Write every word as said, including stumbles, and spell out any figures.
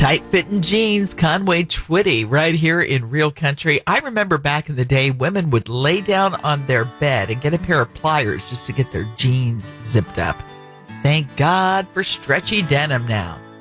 Tight-fitting jeans, Conway Twitty, right here in Real Country. I remember back in the day, women would lay down on their bed and get a pair of pliers just to get their jeans zipped up. Thank God for stretchy denim now.